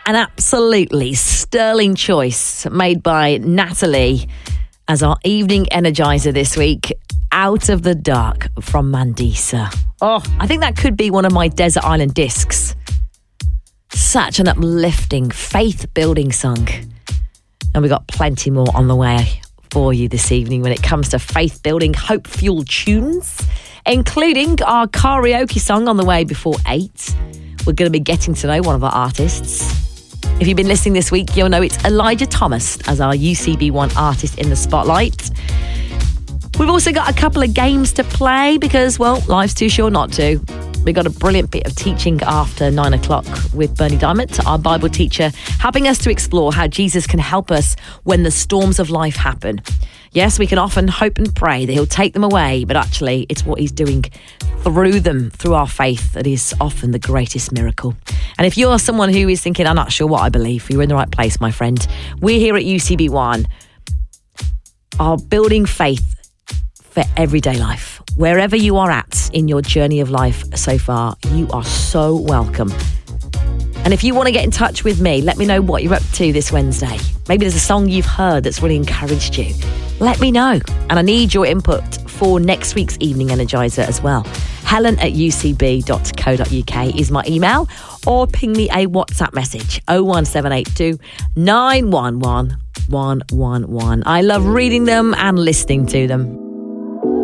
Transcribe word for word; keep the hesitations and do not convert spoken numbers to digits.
An absolutely sterling choice made by Natalie as our evening energizer this week. Out of the Dark from Mandisa. Oh, I think that could be one of my Desert Island discs. Such an uplifting, faith-building song. And we've got plenty more on the way for you this evening when it comes to faith-building, hope-fueled tunes, including our karaoke song on the way before eight. We're going to be getting to know one of our artists. If you've been listening this week, you'll know it's Elijah Thomas as our U C B one artist in the spotlight. We've also got a couple of games to play because, well, life's too short not to. We've got a brilliant bit of teaching after nine o'clock with Bernie Diamond, our Bible teacher, helping us to explore how Jesus can help us when the storms of life happen. Yes, we can often hope and pray that he'll take them away, but actually it's what he's doing through them, through our faith, that is often the greatest miracle. And if you're someone who is thinking, I'm not sure what I believe, you're in the right place, my friend. We're here at U C B one are building faith for everyday life. Wherever you are at in your journey of life so far, you are so welcome. And if you want to get in touch with me, let me know what you're up to this Wednesday. Maybe there's a song you've heard that's really encouraged you. Let me know. And I need your input for next week's Evening Energizer as well. Helen at u c b dot co dot u k is my email, or ping me a WhatsApp message, oh one seven eight two, nine one one, one one one. I love reading them and listening to them.